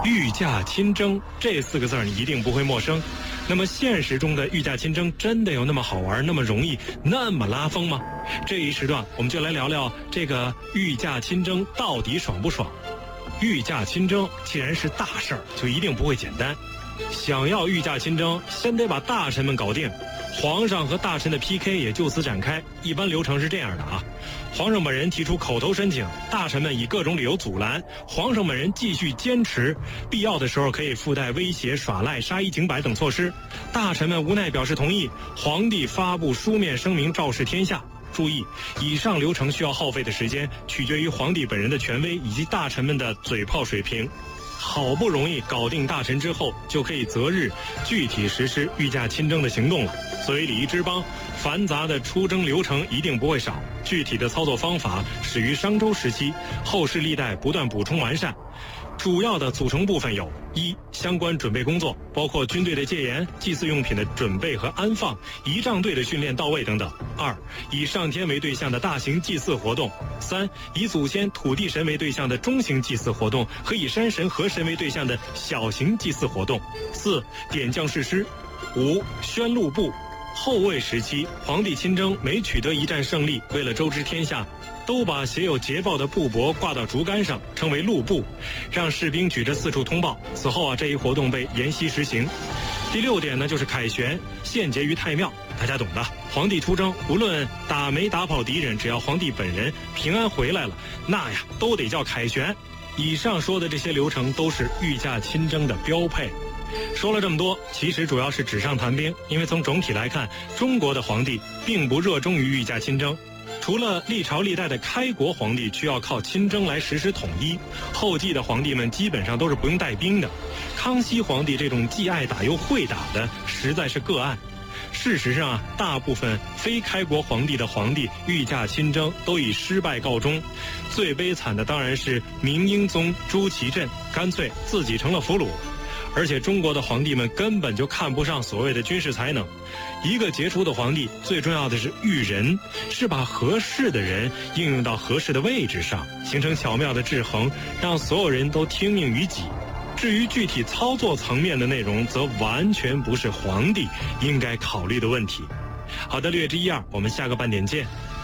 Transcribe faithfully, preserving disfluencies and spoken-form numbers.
御驾亲征这四个字你一定不会陌生。那么现实中的御驾亲征真的有那么好玩、那么容易、那么拉风吗？这一时段我们就来聊聊这个御驾亲征到底爽不爽。御驾亲征既然是大事儿，就一定不会简单。想要御驾亲征，先得把大臣们搞定。皇上和大臣的 P K 也就此展开。一般流程是这样的啊，皇上本人提出口头申请，大臣们以各种理由阻拦，皇上本人继续坚持，必要的时候可以附带威胁、耍赖、杀一儆百等措施。大臣们无奈表示同意，皇帝发布书面声明昭示天下。注意，以上流程需要耗费的时间取决于皇帝本人的权威以及大臣们的嘴炮水平。好不容易搞定大臣之后，就可以择日具体实施御驾亲征的行动了。作为礼仪之邦，繁杂的出征流程一定不会少，具体的操作方法始于商周时期，后世历代不断补充完善。主要的组成部分有：一、相关准备工作，包括军队的戒严、祭祀用品的准备和安放、仪仗队的训练到位等等；二、以上天为对象的大型祭祀活动；三、以祖先、土地神为对象的中型祭祀活动和以山神、河神为对象的小型祭祀活动；四、点将誓师；五、宣录部。后魏时期，皇帝亲征每取得一战胜利，为了周知天下，都把写有捷报的布帛挂到竹竿上，称为录布，让士兵举着四处通报。此后啊，这一活动被沿袭实行。第六点呢，就是凯旋，献节于太庙，大家懂的。皇帝出征，无论打没打跑敌人，只要皇帝本人平安回来了，那呀都得叫凯旋。以上说的这些流程都是御驾亲征的标配。说了这么多，其实主要是纸上谈兵，因为从总体来看，中国的皇帝并不热衷于御驾亲征。除了历朝历代的开国皇帝需要靠亲征来实施统一，后继的皇帝们基本上都是不用带兵的。康熙皇帝这种既爱打又会打的，实在是个案。事实上啊，大部分非开国皇帝的皇帝御驾亲征都以失败告终。最悲惨的当然是明英宗朱祁镇，干脆自己成了俘虏。而且中国的皇帝们根本就看不上所谓的军事才能。一个杰出的皇帝，最重要的是育人，是把合适的人应用到合适的位置上，形成巧妙的制衡，让所有人都听命于己。至于具体操作层面的内容，则完全不是皇帝应该考虑的问题。好的，略知一二，我们下个半点见。